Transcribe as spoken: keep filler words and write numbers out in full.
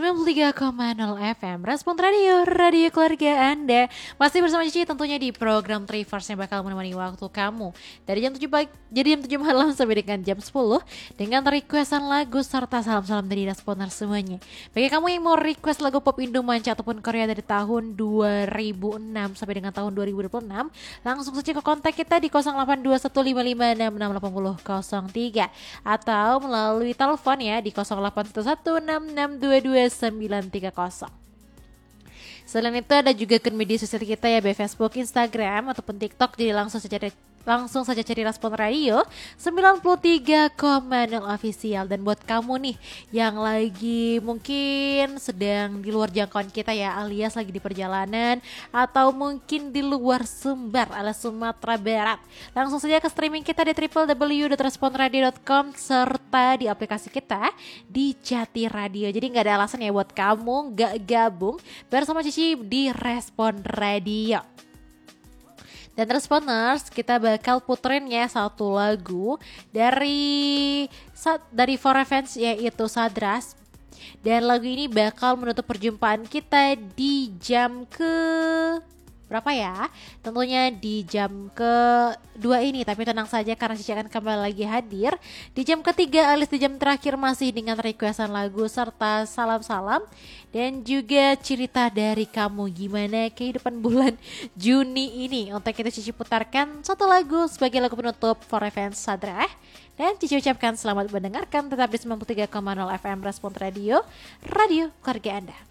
sembilan puluh tiga koma nol F M Respon Radio, radio keluarga Anda. Masih bersama Cici tentunya di program Trivers yang bakal menemani waktu kamu dari jam tujuh pagi, jadi jam tujuh malam sampai dengan jam sepuluh, dengan requestan lagu serta salam-salam dari responer semuanya. Bagi kamu yang mau request lagu pop Indo manca ataupun Korea dari tahun dua ribu enam sampai dengan tahun dua ribu dua puluh enam, langsung saja ke kontak kita di nol delapan dua satu lima lima enam enam delapan nol nol tiga atau melalui telepon ya di nol delapan satu satu enam enam dua dua sembilan tiga nol. Selain itu ada juga ke media sosial kita ya, Facebook, Instagram ataupun TikTok, jadi langsung saja langsung saja cari Respon Radio sembilan puluh tiga koma nol official. Dan buat kamu nih yang lagi mungkin sedang di luar jangkauan kita ya, alias lagi di perjalanan atau mungkin di luar Sumbar alias Sumatera Barat, langsung saja ke streaming kita di w w w dot respon radio dot com serta di aplikasi kita di Jati Radio. Jadi gak ada alasan ya buat kamu gak gabung bersama Cici di Respon Radio. Dan Responers, kita bakal puterin ya satu lagu dari dari For Fans yaitu Sadras. Dan lagu ini bakal menutup perjumpaan kita di jam ke berapa ya? Tentunya di jam kedua ini, tapi tenang saja karena Cici akan kembali lagi hadir di jam ketiga alias di jam terakhir masih dengan requestan lagu serta salam-salam dan juga cerita dari kamu gimana kehidupan bulan Juni ini. Untuk itu Cici putarkan satu lagu sebagai lagu penutup For Fans Sadra. Dan Cici ucapkan selamat mendengarkan, tetap di sembilan puluh tiga koma nol F M Respon Radio, radio keluarga Anda.